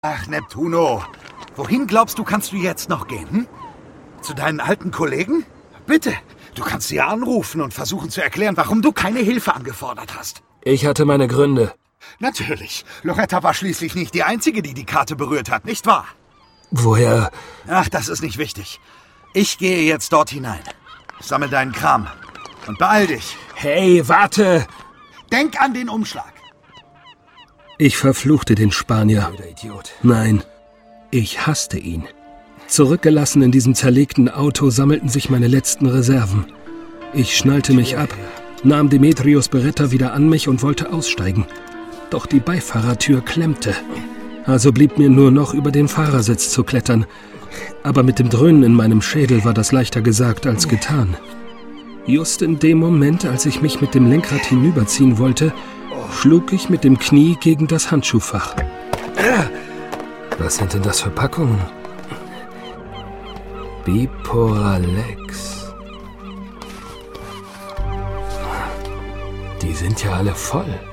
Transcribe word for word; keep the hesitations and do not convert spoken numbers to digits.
Ach, Neptuno, wohin glaubst du, kannst du jetzt noch gehen? Hm? Zu deinen alten Kollegen? Bitte, du kannst sie anrufen und versuchen zu erklären, warum du keine Hilfe angefordert hast. Ich hatte meine Gründe. Natürlich. Loretta war schließlich nicht die Einzige, die die Karte berührt hat, nicht wahr? Woher? Ach, das ist nicht wichtig. Ich gehe jetzt dort hinein. Sammel deinen Kram. Und beeil dich. Hey, warte! Denk an den Umschlag. Ich verfluchte den Spanier. Nein, ich hasste ihn. Zurückgelassen in diesem zerlegten Auto sammelten sich meine letzten Reserven. Ich schnallte mich ab, nahm Demetrios Beretta wieder an mich und wollte aussteigen. Doch die Beifahrertür klemmte. Also blieb mir nur noch über den Fahrersitz zu klettern. Aber mit dem Dröhnen in meinem Schädel war das leichter gesagt als getan. Just in dem Moment, als ich mich mit dem Lenkrad hinüberziehen wollte, schlug ich mit dem Knie gegen das Handschuhfach. Was sind denn das für Packungen? Biporalex. Die sind ja alle voll.